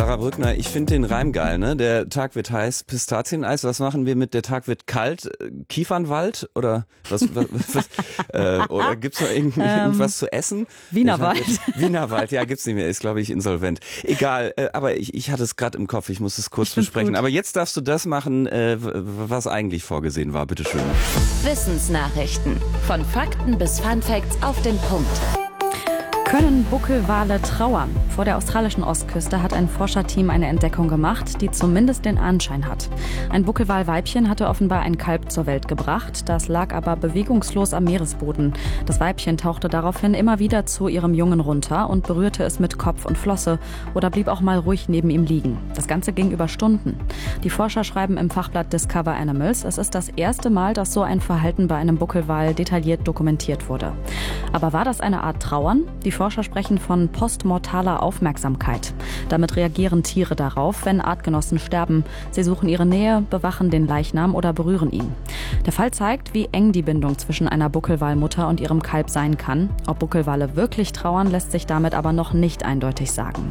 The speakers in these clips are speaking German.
Sarah Brückner, ich finde den Reim geil, ne? Der Tag wird heiß, Pistazieneis. Was machen wir mit der Tag wird kalt? Kiefernwald? Oder oder gibt's noch irgendwas zu essen? Wienerwald. Wienerwald, ja, gibt's nicht mehr. Ist, glaube ich, insolvent. Egal, aber ich hatte es gerade im Kopf. Ich muss es kurz besprechen. Aber jetzt darfst du das machen, was eigentlich vorgesehen war. Bitteschön. Wissensnachrichten. Von Fakten bis Funfacts auf den Punkt. Können Buckelwale trauern? Vor der australischen Ostküste hat ein Forscherteam eine Entdeckung gemacht, die zumindest den Anschein hat. Ein Buckelwalweibchen hatte offenbar ein Kalb zur Welt gebracht, das lag aber bewegungslos am Meeresboden. Das Weibchen tauchte daraufhin immer wieder zu ihrem Jungen runter und berührte es mit Kopf und Flosse oder blieb auch mal ruhig neben ihm liegen. Das Ganze ging über Stunden. Die Forscher schreiben im Fachblatt Discover Animals, es ist das erste Mal, dass so ein Verhalten bei einem Buckelwal detailliert dokumentiert wurde. Aber war das eine Art Trauern? Die Forscher sprechen von postmortaler Aufmerksamkeit. Damit reagieren Tiere darauf, wenn Artgenossen sterben. Sie suchen ihre Nähe, bewachen den Leichnam oder berühren ihn. Der Fall zeigt, wie eng die Bindung zwischen einer Buckelwalmutter und ihrem Kalb sein kann. Ob Buckelwale wirklich trauern, lässt sich damit aber noch nicht eindeutig sagen.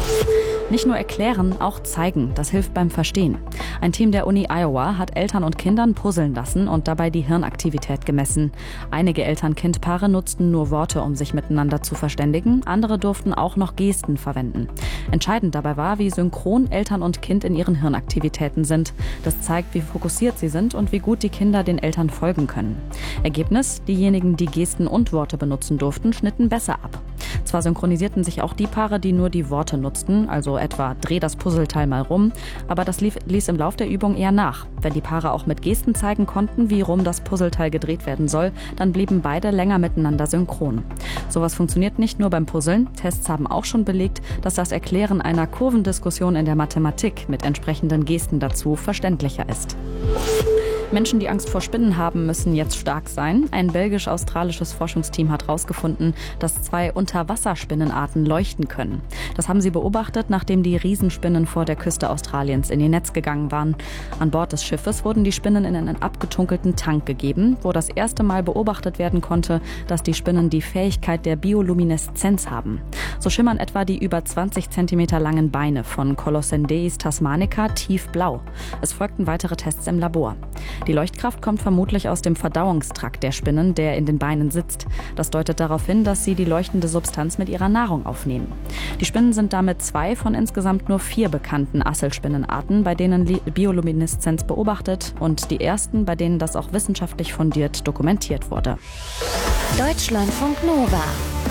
Nicht nur erklären, auch zeigen. Das hilft beim Verstehen. Ein Team der Uni Iowa hat Eltern und Kindern puzzeln lassen und dabei die Hirnaktivität gemessen. Einige Eltern-Kind-Paare nutzten nur Worte, um sich miteinander zu verständigen. Andere durften auch noch Gesten verwenden. Entscheidend dabei war, wie synchron Eltern und Kind in ihren Hirnaktivitäten sind. Das zeigt, wie fokussiert sie sind und wie gut die Kinder den Eltern folgen können. Ergebnis: Diejenigen, die Gesten und Worte benutzen durften, schnitten besser ab. Zwar synchronisierten sich auch die Paare, die nur die Worte nutzten, also etwa dreh das Puzzleteil mal rum, aber das ließ im Lauf der Übung eher nach. Wenn die Paare auch mit Gesten zeigen konnten, wie rum das Puzzleteil gedreht werden soll, dann blieben beide länger miteinander synchron. Sowas funktioniert nicht nur beim Puzzeln. Tests haben auch schon belegt, dass das Erklären einer Kurvendiskussion in der Mathematik mit entsprechenden Gesten dazu verständlicher ist. Menschen, die Angst vor Spinnen haben, müssen jetzt stark sein. Ein belgisch-australisches Forschungsteam hat herausgefunden, dass 2 Unterwasserspinnenarten leuchten können. Das haben sie beobachtet, nachdem die Riesenspinnen vor der Küste Australiens in ihr Netz gegangen waren. An Bord des Schiffes wurden die Spinnen in einen abgetunkelten Tank gegeben, wo das erste Mal beobachtet werden konnte, dass die Spinnen die Fähigkeit der Biolumineszenz haben. So schimmern etwa die über 20 cm langen Beine von Colossendeis tasmanica tiefblau. Es folgten weitere Tests im Labor. Die Leuchtkraft kommt vermutlich aus dem Verdauungstrakt der Spinnen, der in den Beinen sitzt. Das deutet darauf hin, dass sie die leuchtende Substanz mit ihrer Nahrung aufnehmen. Die Spinnen sind damit 2 von insgesamt nur 4 bekannten Asselspinnenarten, bei denen Biolumineszenz beobachtet und die ersten, bei denen das auch wissenschaftlich fundiert dokumentiert wurde. Deutschlandfunk Nova